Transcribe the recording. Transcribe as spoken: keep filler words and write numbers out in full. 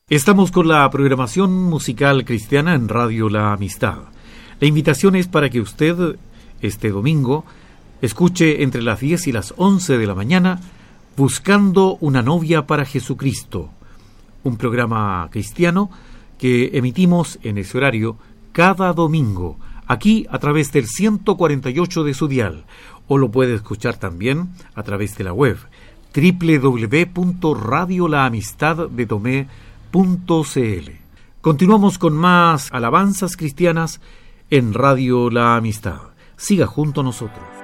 Estamos con la programación musical cristiana en Radio La Amistad. La invitación es para que usted, este domingo, escuche entre las diez y las once de la mañana Buscando una novia para Jesucristo, un programa cristiano que emitimos en ese horario cada domingo, aquí a través del ciento cuarenta y ocho de su dial, o lo puede escuchar también a través de la web doble u doble u doble u punto radio la amistad de tomé punto c l. Continuamos con más alabanzas cristianas en Radio La Amistad. Siga junto a nosotros.